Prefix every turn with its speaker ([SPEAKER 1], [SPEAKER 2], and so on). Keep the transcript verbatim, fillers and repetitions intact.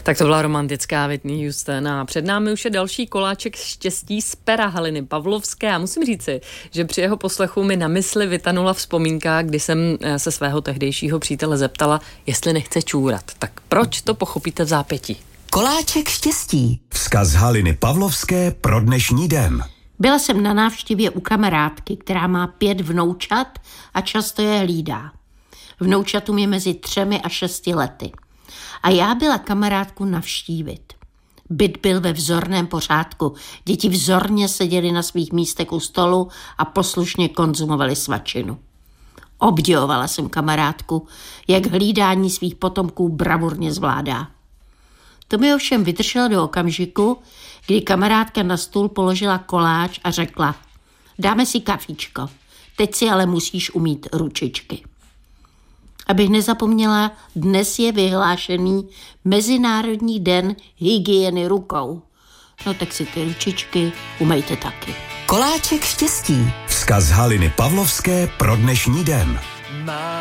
[SPEAKER 1] Tak to byla romantická Whitney Houston a před námi už je další koláček štěstí z pera Haliny Pavlovské a musím říci, že při jeho poslechu mi na mysli vytanula vzpomínka, kdy jsem se svého tehdejšího přítele zeptala, jestli nechce čůrat. Tak proč, to pochopíte v zápětí.
[SPEAKER 2] Koláček štěstí.
[SPEAKER 3] Vzkaz Haliny Pavlovské pro dnešní den.
[SPEAKER 4] Byla jsem na návštěvě u kamarádky, která má pět vnoučat a často je hlídá. Vnoučatům je mezi třemi a šesti lety. A já byla kamarádku navštívit. Byt byl ve vzorném pořádku. Děti vzorně seděly na svých místech u stolu a poslušně konzumovali svačinu. Obdivovala jsem kamarádku, jak hlídání svých potomků bravurně zvládá. To mi ovšem vydrželo do okamžiku, kdy kamarádka na stůl položila koláč a řekla: dáme si kafíčko, teď si ale musíš umýt ručičky. Abych nezapomněla, dnes je vyhlášený Mezinárodní den hygieny rukou. No tak si ty ručičky umejte taky.
[SPEAKER 2] Koláček štěstí.
[SPEAKER 3] Vzkaz Haliny Pavlovské pro dnešní den.